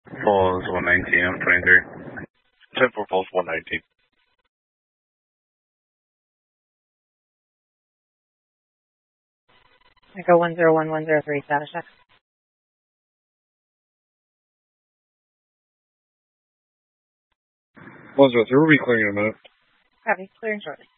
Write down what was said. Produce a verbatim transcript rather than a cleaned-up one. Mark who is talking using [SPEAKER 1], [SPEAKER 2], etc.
[SPEAKER 1] Pulse one nineteen, I'm twenty-three.
[SPEAKER 2] ten four Pulse one nineteen.
[SPEAKER 3] Echo one zero one one zero three, status check.
[SPEAKER 2] one zero three, we'll be clearing in a minute.
[SPEAKER 3] Copy, clearing shortly.